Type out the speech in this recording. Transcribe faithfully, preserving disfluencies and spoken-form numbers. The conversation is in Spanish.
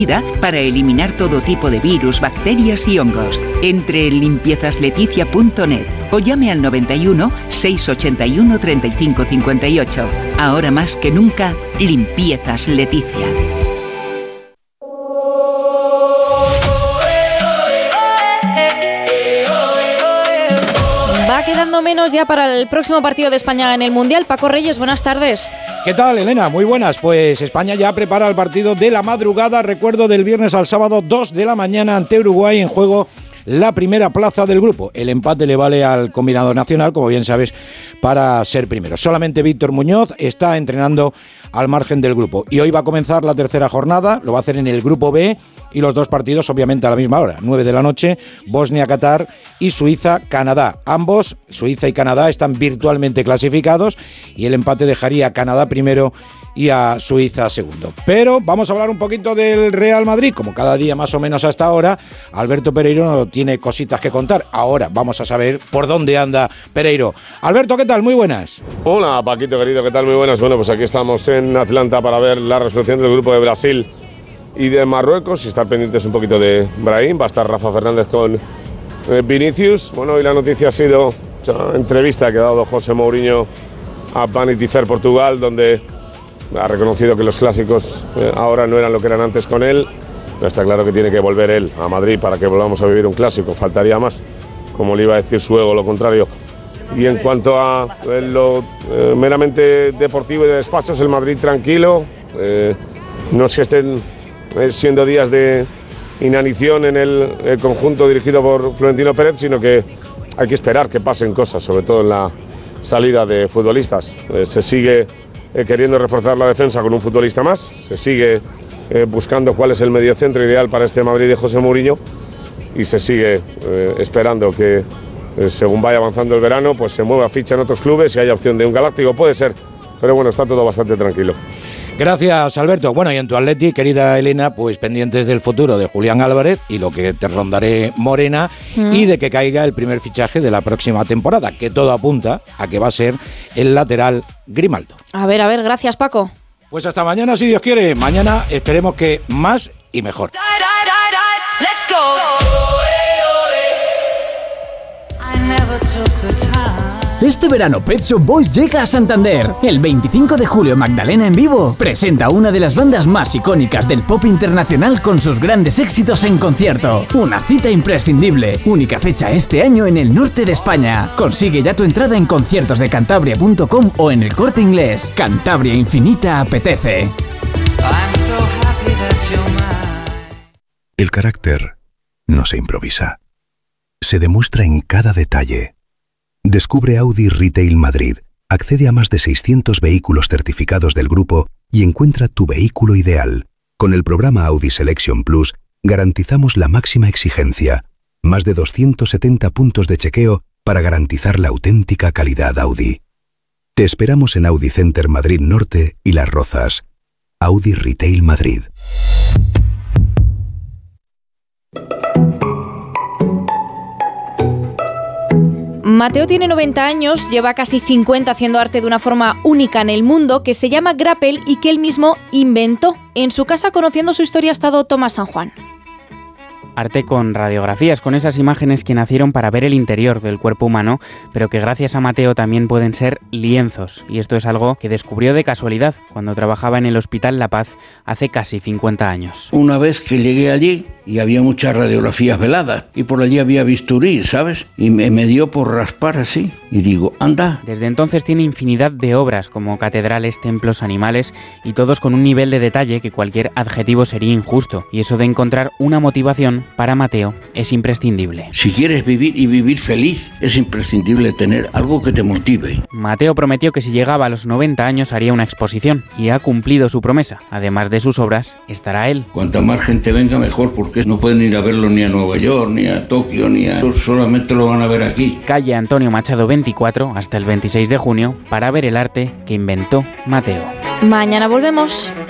para eliminar todo tipo de virus, bacterias y hongos. Entre en limpiezas leticia punto net o llame al noventa y uno, seiscientos ochenta y uno, treinta y cinco cincuenta y ocho. Ahora más que nunca, Limpiezas Leticia. Va quedando menos ya para el próximo partido de España en el Mundial. Paco Reyes, buenas tardes. ¿Qué tal, Elena? Muy buenas. Pues España ya prepara el partido de la madrugada, recuerdo, del viernes al sábado, dos de la mañana, ante Uruguay, en juego la primera plaza del grupo. El empate le vale al combinado nacional, como bien sabes, para ser primero. Solamente Víctor Muñoz está entrenando al margen del grupo. Y hoy va a comenzar la tercera jornada, lo va a hacer en el grupo B, y los dos partidos obviamente a la misma hora, nueve de la noche, Bosnia-Qatar y Suiza-Canadá. Ambos, Suiza y Canadá, están virtualmente clasificados y el empate dejaría a Canadá primero y a Suiza segundo. Pero vamos a hablar un poquito del Real Madrid, como cada día más o menos hasta ahora. Alberto Pereiro tiene cositas que contar. Ahora vamos a saber por dónde anda Pereiro. Alberto, ¿qué tal? Muy buenas. Hola, Paquito querido, ¿qué tal? Muy buenas. Bueno, pues aquí estamos en Atlanta para ver la resolución del grupo de Brasil y de Marruecos, y estar pendientes un poquito de Brahim. Va a estar Rafa Fernández con eh, Vinicius. Bueno, y la noticia ha sido la entrevista que ha dado José Mourinho a Vanity Fair Portugal, donde ha reconocido que los clásicos eh, ahora no eran lo que eran antes con él. Está claro que tiene que volver él a Madrid para que volvamos a vivir un clásico, faltaría más, como le iba a decir su ego, lo contrario. Y en cuanto a eh, lo eh, meramente deportivo y de despachos, el Madrid tranquilo, eh, no es que estén eh, siendo días de inanición en el, el conjunto dirigido por Florentino Pérez, sino que hay que esperar que pasen cosas, sobre todo en la salida de futbolistas. Eh, se sigue eh, queriendo reforzar la defensa con un futbolista más, se sigue eh, buscando cuál es el mediocentro ideal para este Madrid de José Mourinho, y se sigue eh, esperando que, eh, según vaya avanzando el verano, pues se mueva ficha en otros clubes y haya opción de un galáctico, puede ser, pero bueno, está todo bastante tranquilo. Gracias, Alberto. Bueno, y en tu Atleti, querida Elena, pues pendientes del futuro de Julián Álvarez y lo que te rondaré Morena, mm. y de que caiga el primer fichaje de la próxima temporada, que todo apunta a que va a ser el lateral Grimaldo. A ver, a ver, gracias, Paco. Pues hasta mañana, si Dios quiere. Mañana esperemos que más y mejor. Let's go. Este verano Pet Shop Boys llega a Santander. El veinticinco de julio Magdalena en vivo presenta una de las bandas más icónicas del pop internacional con sus grandes éxitos en concierto. Una cita imprescindible. Única fecha este año en el norte de España. Consigue ya tu entrada en conciertos de cantabria punto com o en el Corte Inglés. Cantabria Infinita apetece. El carácter no se improvisa. Se demuestra en cada detalle. Descubre Audi Retail Madrid, accede a más de seiscientos vehículos certificados del grupo y encuentra tu vehículo ideal. Con el programa Audi Selection Plus garantizamos la máxima exigencia, más de doscientos setenta puntos de chequeo para garantizar la auténtica calidad Audi. Te esperamos en Audi Center Madrid Norte y Las Rozas. Audi Retail Madrid. Mateo tiene noventa años, lleva casi cincuenta haciendo arte de una forma única en el mundo, que se llama Grapple y que él mismo inventó. En su casa, conociendo su historia, ha estado Tomás San Juan. Arte con radiografías, con esas imágenes que nacieron para ver el interior del cuerpo humano, pero que gracias a Mateo también pueden ser lienzos. Y esto es algo que descubrió de casualidad cuando trabajaba en el Hospital La Paz hace casi cincuenta años. Una vez que llegué allí y había muchas radiografías veladas y por allí había bisturí, ¿sabes? Y me, me dio por raspar así y digo, anda. Desde entonces tiene infinidad de obras como catedrales, templos, animales y todos con un nivel de detalle que cualquier adjetivo sería injusto. Y eso de encontrar una motivación para Mateo es imprescindible. Si quieres vivir y vivir feliz, es imprescindible tener algo que te motive. Mateo prometió que si llegaba a los noventa años haría una exposición y ha cumplido su promesa. Además de sus obras, estará él. Cuanta más gente venga, mejor, porque no pueden ir a verlo ni a Nueva York, ni a Tokio, ni a... solamente lo van a ver aquí. Calle Antonio Machado veinticuatro hasta el veintiséis de junio para ver el arte que inventó Mateo. Mañana volvemos.